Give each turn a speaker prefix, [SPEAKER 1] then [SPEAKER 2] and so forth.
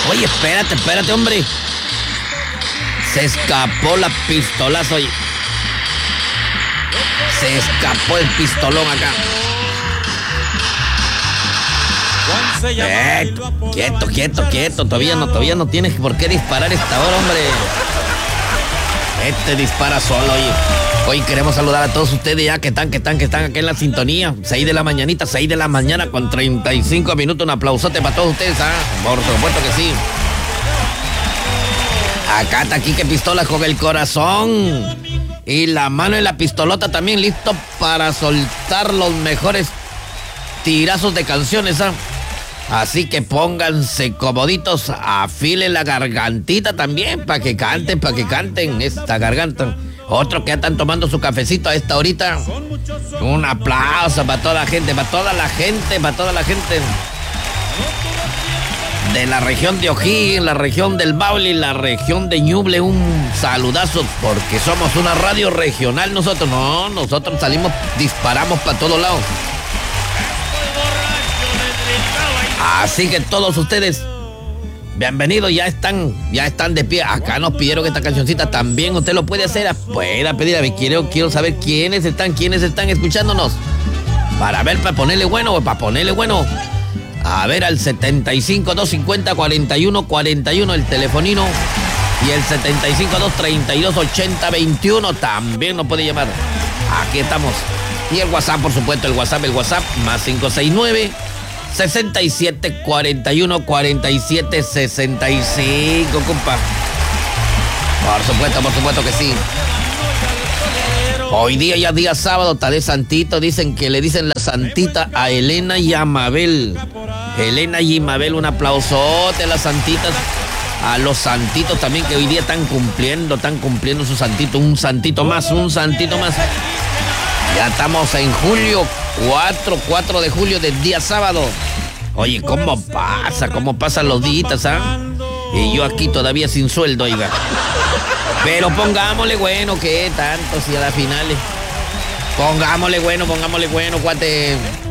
[SPEAKER 1] Oye, espérate, hombre. Se escapó la pistolazo, oye. Se escapó el pistolón acá. Quieto. Todavía no tienes por qué disparar esta hora, hombre. Este dispara solo, oye. Hoy queremos saludar a todos ustedes ya que están aquí en la sintonía. 6 de la mañana con 35 minutos. Un aplausote para todos ustedes, ¿ah? Por supuesto que sí. Acá está Quique Pistolas con el corazón y la mano en la pistolota también, listo para soltar los mejores tirazos de canciones, ¿ah? Así que pónganse comoditos, afilen la gargantita también para que canten esta garganta. Otros que ya están tomando su cafecito a esta horita. Un aplauso para toda la gente, para toda la gente de la región de O'Higgins, la región del Maule, la región de Ñuble. Un saludazo, porque somos una radio regional nosotros. No, nosotros salimos, disparamos para todos lados. Así que todos ustedes, bienvenidos, ya están de pie. Acá nos pidieron esta cancioncita, también usted lo puede hacer, pueda pedir. A ver, quiero saber quiénes están escuchándonos. Para ponerle bueno. A ver, al 75-250-4141, el telefonino. Y el 75-232-8021 también nos puede llamar. Aquí estamos. Y el WhatsApp, por supuesto, el WhatsApp, más 569 67 41 47 65, compa. Por supuesto que sí. Hoy día, ya día sábado, está de santito. Dicen que le dicen la santita a Elena y a Mabel. Un aplausote a las santitas. A los santitos también, que hoy día están cumpliendo su santito. Un santito más. Ya estamos en julio, 4 de julio del día sábado. Oye, ¿cómo pasan los días, ah? Y yo aquí todavía sin sueldo, oiga. Pero pongámosle bueno, ¿qué tanto? Si a las finales. Pongámosle bueno, cuate.